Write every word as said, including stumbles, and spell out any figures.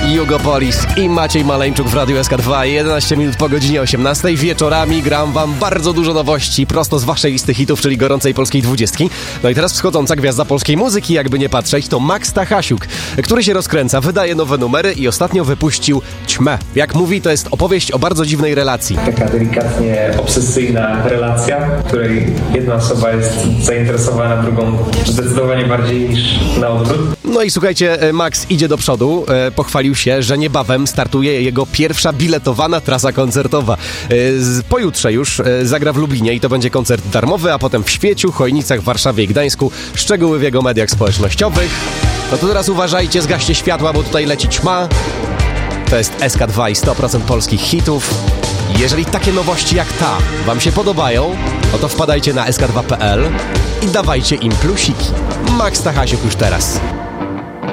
Jugopolis i Maciej Maleńczuk w Radiu S K dwa. jedenaście minut po godzinie osiemnastej. Wieczorami gram wam bardzo dużo nowości prosto z waszej listy hitów, czyli gorącej polskiej dwudziestki. No i teraz wschodząca gwiazda polskiej muzyki, jakby nie patrzeć, to Max Stachasiuk, który się rozkręca, wydaje nowe numery i ostatnio wypuścił Ćmę. Jak mówi, to jest opowieść o bardzo dziwnej relacji. Taka delikatnie obsesyjna relacja, w której jedna osoba jest zainteresowana drugą zdecydowanie bardziej niż na odwrót. No i słuchajcie, Max idzie do przodu. E, pochwalił się, że niebawem startuje jego pierwsza biletowana trasa koncertowa. E, pojutrze już e, zagra w Lublinie i to będzie koncert darmowy, a potem w Świeciu, Chojnicach, Warszawie i Gdańsku. Szczegóły w jego mediach społecznościowych. No to teraz uważajcie, zgaście światła, bo tutaj leci Ćma. To jest S K dwa i sto procent polskich hitów. Jeżeli takie nowości jak ta wam się podobają, no to wpadajcie na S K dwa kropka P L i dawajcie im plusiki. Max Stachasiuk już teraz.